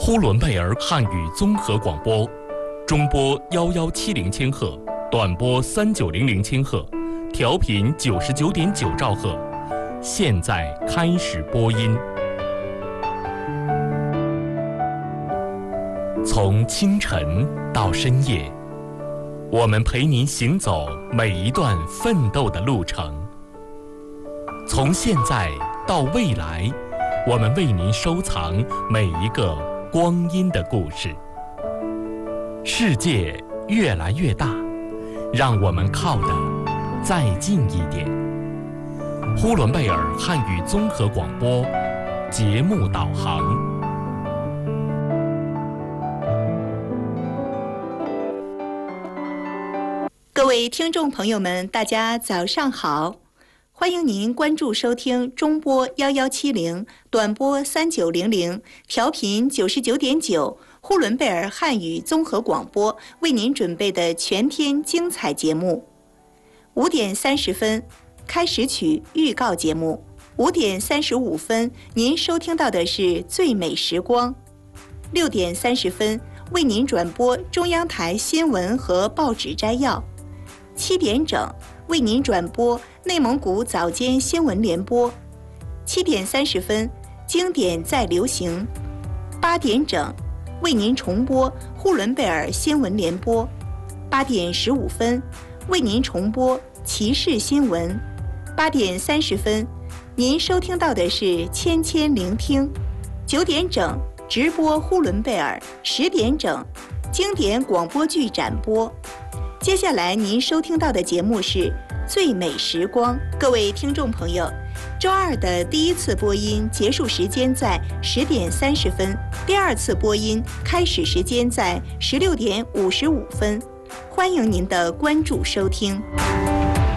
呼伦贝尔汉语综合广播，中波1170千赫，短波3900千赫，调频99.9兆赫。现在开始播音。从清晨到深夜，我们陪您行走每一段奋斗的路程。从现在到未来，我们为您收藏每一个光阴的故事。世界越来越大，让我们靠得再近一点。呼伦贝尔汉语综合广播节目导航。 各位听众朋友们，大家早上好！欢迎您关注收听中波1170、短波3900、调频99.9呼伦贝尔汉语综合广播为您准备的全天精彩节目。5点30分，开始曲预告节目。5点35分，您收听到的是最美时光。6点30分，为您转播中央台新闻和报纸摘要。7点整，为您转播内蒙古早间新闻联播。7点30分，经典再流行。8点整，为您重播呼伦贝尔新闻联播。8点15分，为您重播骑士新闻。8点30分，您收听到的是千千聆听。9点整，直播呼伦贝尔。10点整，经典广播剧展播。接下来您收听到的节目是最美时光。各位听众朋友，周二的第一次播音结束时间在10点30分，第二次播音开始时间在16点55分。欢迎您的关注收听。